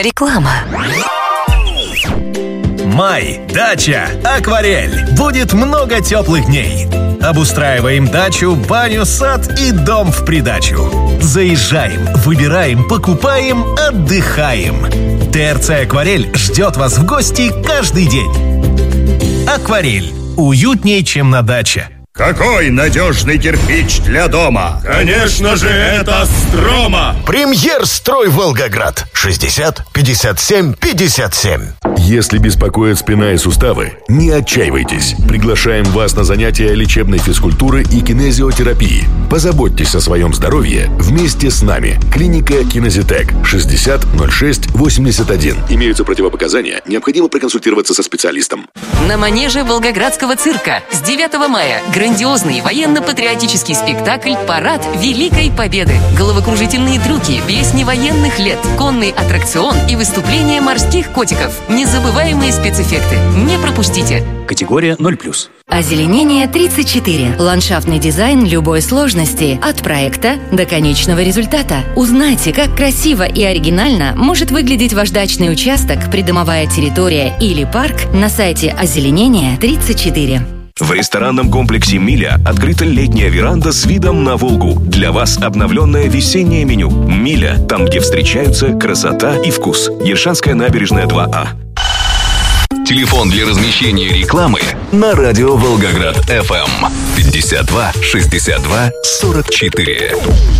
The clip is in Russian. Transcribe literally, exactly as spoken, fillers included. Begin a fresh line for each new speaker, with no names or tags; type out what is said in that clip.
Реклама.
Май, дача, акварель. Будет много теплых дней. Обустраиваем дачу, баню, сад и дом в придачу. Заезжаем, выбираем, покупаем, отдыхаем. ТРЦ «Акварель» ждет вас в гости каждый день. «Акварель» – уютнее, чем на даче.
Какой надежный кирпич для дома? Конечно же, это «Строма».
Премьер-строй «Волгоград». шестьдесят пятьдесят семь пятьдесят семь.
Если беспокоят спина и суставы, не отчаивайтесь. Приглашаем вас на занятия лечебной физкультуры и кинезиотерапии. Позаботьтесь о своем здоровье вместе с нами. Клиника «Кинезитек». шестьдесят ноль шесть восемьдесят один. Имеются противопоказания. Необходимо проконсультироваться со специалистом.
На манеже Волгоградского цирка с девятого мая грандиозный военно-патриотический спектакль «Парад Великой Победы». Головокружительные трюки, песни военных лет, конный аттракцион и выступления морских котиков. Незабываемые спецэффекты. Не пропустите.
Категория ноль плюс.
Озеленение тридцать четыре. Ландшафтный дизайн любой сложности. От проекта до конечного результата. Узнайте, как красиво и оригинально может выглядеть ваш дачный участок, придомовая территория или парк на сайте озеленение тридцать четыре.
В ресторанном комплексе «Миля» открыта летняя веранда с видом на Волгу. Для вас обновленное весеннее меню. «Миля» – там, где встречаются красота и вкус. Ершанская набережная два А.
Телефон для размещения рекламы на радио Волгоград эф эм пятьдесят два шестьдесят два сорок четыре.